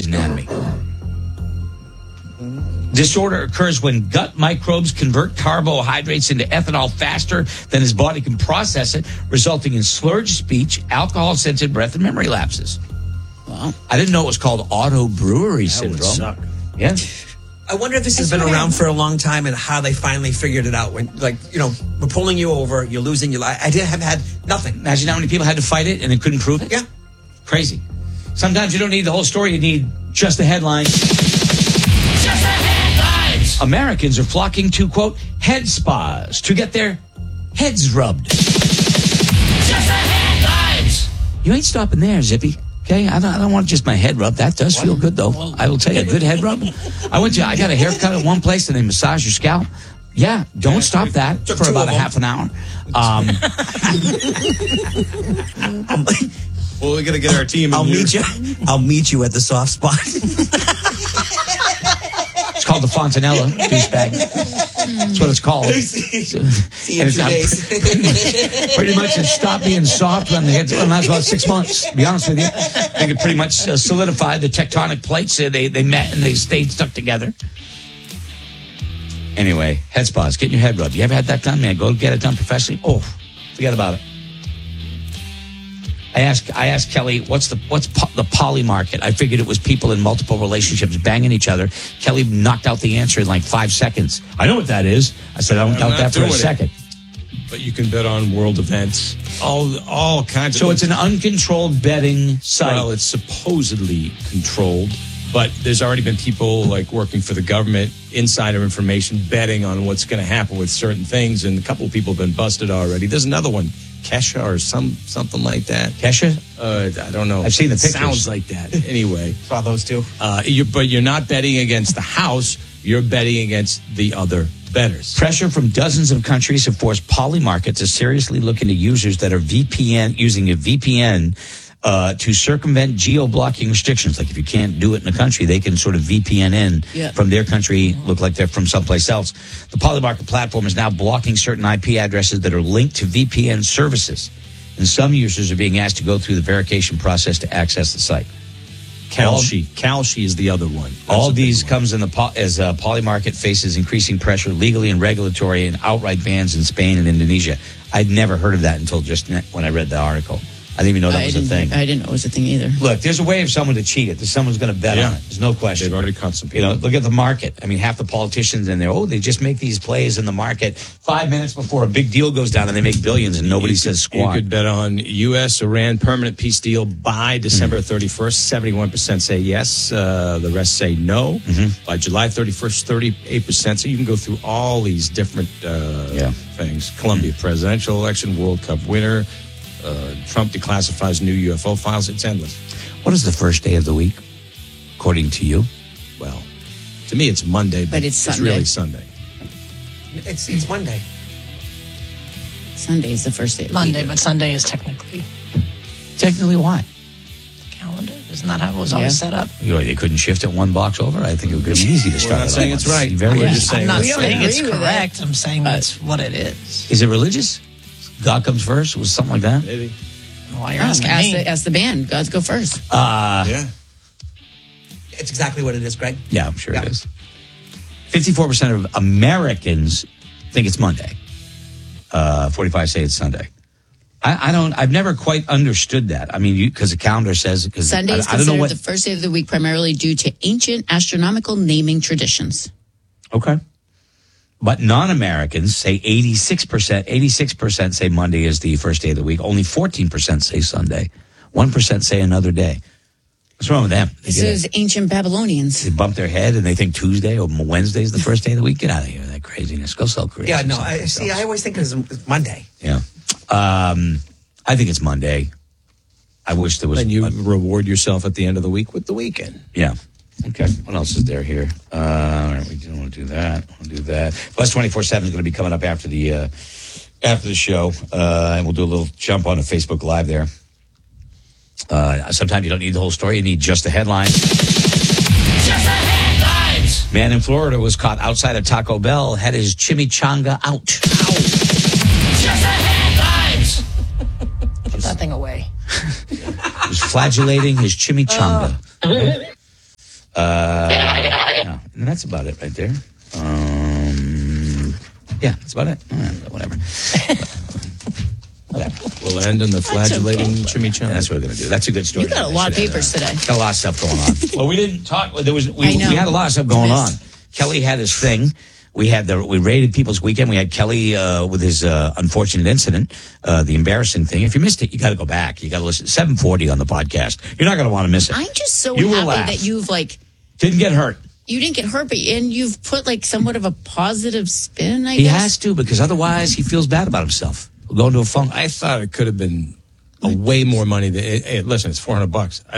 anatomy. Disorder occurs when gut microbes convert carbohydrates into ethanol faster than his body can process it, resulting in slurred speech, alcohol-scented breath, and memory lapses. Wow. I didn't know it was called auto-brewery syndrome. Would suck. Yeah. I wonder if this has been around for a long time and how they finally figured it out. When, we're pulling you over, you're losing your life. I have had nothing. Imagine how many people had to fight it and they couldn't prove it? Yeah. Crazy. Sometimes you don't need the whole story. You need just the headline. Just the headlines. Americans are flocking to, quote, head spas to get their heads rubbed. Just the headlines. You ain't stopping there, Zippy. Okay, I don't want just my head rubbed. That does feel good, though. I will tell you, a good head rub. I got a haircut at one place and they massage your scalp. Yeah, don't stop that for about a half an hour. Well, we're gonna get our team. I'll meet you at the soft spot. It's called the Fontanella douchebag. That's what it's called. See you in 2 days. Pretty much it's stopped being soft when they had about 6 months, to be honest with you. They could pretty much solidify the tectonic plates. They met and they stayed stuck together. Anyway, head spas, getting your head rubbed. You ever had that done, man? Go get it done professionally. Oh, forget about it. I asked Kelly, what's the poly market? I figured it was people in multiple relationships banging each other. Kelly knocked out the answer in like 5 seconds. I know what that is. I said, I don't doubt that for a second. But you can bet on world events, all kinds of. So it's an uncontrolled betting site. Well, it's supposedly controlled, but there's already been people like working for the government, insider information, betting on what's going to happen with certain things, and a couple of people have been busted already. There's another one. Kesha or something like that. Kesha? I don't know. I've seen the pictures. Sounds like that. Anyway. Saw those two. But you're not betting against the house. You're betting against the other bettors. Pressure from dozens of countries have forced Polymarket to seriously look into users that are using a VPN to circumvent geo-blocking restrictions. Like if you can't do it in a country, they can sort of VPN in from their country, look like they're from someplace else. The Polymarket platform is now blocking certain IP addresses that are linked to VPN services. And some users are being asked to go through the verification process to access the site. Kalshi is the other one. All these comes in as Polymarket faces increasing pressure legally and regulatory and outright bans in Spain and Indonesia. I'd never heard of that until just when I read the article. I didn't even know that was a thing. I didn't know it was a thing either. Look, there's a way of someone to cheat it. There's someone's going to bet on it. There's no question. They've already caught some people. Look at the market. I mean, half the politicians in there, they just make these plays in the market 5 minutes before a big deal goes down and they make billions and nobody says squat. You could bet on U.S.-Iran permanent peace deal by December 31st. 71% say yes. The rest say no. By July 31st, 38%. So you can go through all these different things. Colombia presidential election, World Cup winner. Trump declassifies new UFO files. It's endless. What is the first day of the week, according to you? Well, to me, it's Monday, but it's Sunday. Really Sunday. It's Monday. Sunday is the first day of the Monday, week. but Sunday is technically why? the calendar. Isn't that how it was always set up? They couldn't shift it one box over? I think it would be easy to start. We're not saying it's right. We're just I'm saying not we don't saying it's agree with correct. I'm saying that's what it is. Is it religious? God comes first? Was something like that? Maybe. Why you're asking me? Ask the band. God's go first. Yeah. It's exactly what it is, Greg. Yeah, I'm sure it is. 54% of Americans think it's Monday. 45 say it's Sunday. I've never quite understood that. I mean, because the calendar says... Sunday is I don't know considered what, the first day of the week primarily due to ancient astronomical naming traditions. Okay. But non-Americans say 86% say Monday is the first day of the week. Only 14% say Sunday. 1% say another day. What's wrong with them? This is ancient Babylonians. They bump their head and they think Tuesday or Wednesday is the first day of the week. Get out of here with that craziness. Go sell careers. Yeah, no, I always think it's Monday. Yeah. I think it's Monday. I wish there was... Then you reward yourself at the end of the week with the weekend. Yeah. Okay. What else is there here? All right, we don't want to do that. We'll do that. Plus 24/7 is going to be coming up after the show, and we'll do a little jump on a Facebook Live there. Sometimes you don't need the whole story; you need just the headlines. Just the headlines. Man in Florida was caught outside of Taco Bell, had his chimichanga out. Just the headlines. Put that thing away. He was flagellating his chimichanga. Yeah, and that's about it right there. Yeah, that's about it. Whatever. We'll end on the flagellating chimichanga. That's what we're going to do. That's a good story. You got a lot of papers today. Got a lot of stuff going on. Well, we didn't talk. We had a lot of stuff going on. Kelly had his thing. We raided People's Weekend. We had Kelly with his unfortunate incident, the embarrassing thing. If you missed it, you got to go back. You got to listen. 7:40 on the podcast. You're not going to want to miss it. I'm just so happy that you've didn't get hurt. You didn't get hurt, and you've put somewhat of a positive spin. I guess he has to, because otherwise he feels bad about himself. We'll go into a phone. I thought it could have been way more money. Hey, listen, it's $400.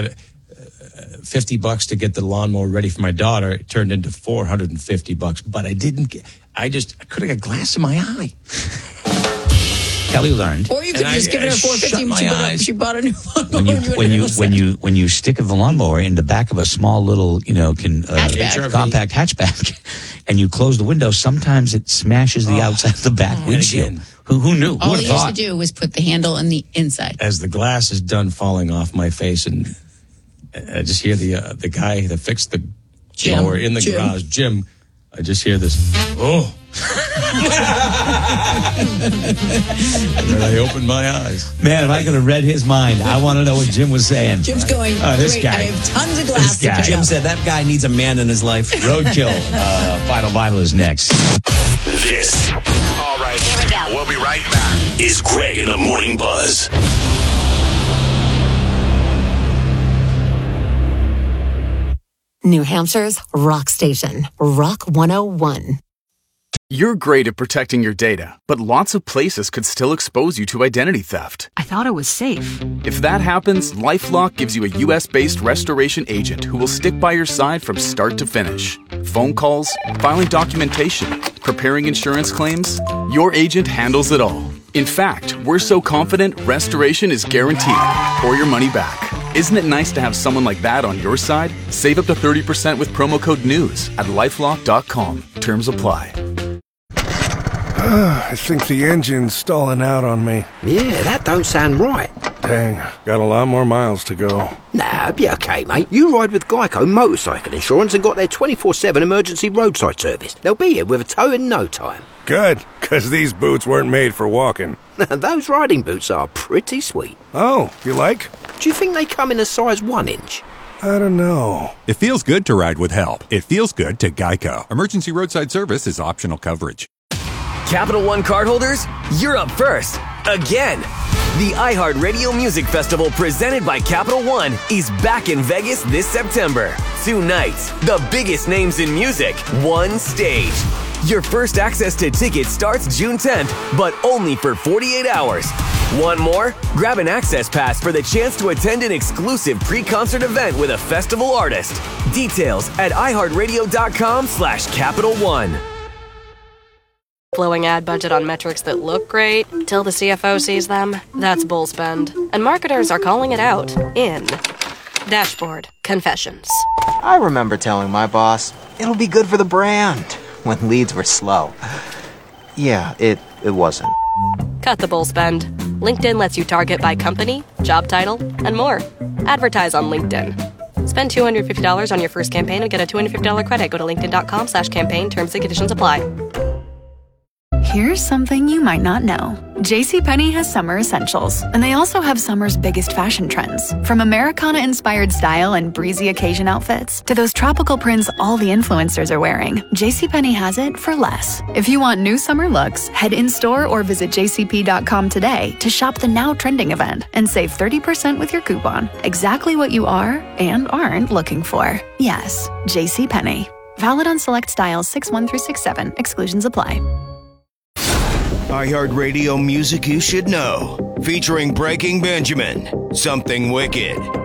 $50 to get the lawnmower ready for my daughter. It turned into $450, but I could have got glass in my eye. Kelly learned. Or you could just give her $450. She bought a new lawnmower. When you stick a lawnmower in the back of a small little, compact hatchback, and you close the window, sometimes it smashes the outside of the back windshield. Who knew? All he used to do was put the handle in the inside. As the glass is done falling off my face, and I just hear the guy that fixed the blower in the garage, Jim. I just hear this. Oh. And then I opened my eyes. Man, if I could have read his mind, I want to know what Jim was saying. Jim's going, this great, guy. I have tons of glass. Jim said that guy needs a man in his life. Roadkill. Final Vital is next. This. All right. We'll be right back. Is Greg in the Morning Buzz. New Hampshire's rock station, Rock 101. You're great at protecting your data, but lots of places could still expose you to identity theft. I thought it was safe. If that happens, LifeLock gives you a U.S.-based restoration agent who will stick by your side from start to finish. Phone calls, filing documentation, preparing insurance claims, your agent handles it all. In fact, we're so confident restoration is guaranteed or your money back. Isn't it nice to have someone like that on your side? Save up to 30% with promo code NEWS at LifeLock.com. Terms apply. I think the engine's stalling out on me. Yeah, that don't sound right. Dang, got a lot more miles to go. Nah, be okay, mate. You ride with Geico Motorcycle Insurance and got their 24/7 emergency roadside service. They'll be here with a tow in no time. Good, because these boots weren't made for walking. Those riding boots are pretty sweet. Oh, you like? Do you think they come in a size 1 inch? I don't know. It feels good to ride with help. It feels good to Geico. Emergency roadside service is optional coverage. Capital One cardholders, you're up first. Again. The iHeartRadio Music Festival presented by Capital One is back in Vegas this September. 2 nights, the biggest names in music, 1 stage. Your first access to tickets starts June 10th, but only for 48 hours. Want more? Grab an access pass for the chance to attend an exclusive pre-concert event with a festival artist. Details at iHeartRadio.com/Capital One. Blowing ad budget on metrics that look great till the CFO sees them, that's bull spend. And marketers are calling it out in Dashboard Confessions. I remember telling my boss, it'll be good for the brand, when leads were slow. Yeah, it wasn't. Cut the bull spend. LinkedIn lets you target by company, job title, and more. Advertise on LinkedIn. Spend $250 on your first campaign and get a $250 credit. Go to linkedin.com/campaign. Terms and conditions apply. Here's something you might not know. JCPenney has summer essentials, and they also have summer's biggest fashion trends. From Americana-inspired style and breezy occasion outfits to those tropical prints all the influencers are wearing, JCPenney has it for less. If you want new summer looks, head in-store or visit jcp.com today to shop the now trending event and save 30% with your coupon. Exactly what you are and aren't looking for. Yes, JCPenney. Valid on select styles 6/1 through 6/7. Exclusions apply. iHeartRadio Music You Should Know, featuring Breaking Benjamin, Something Wicked,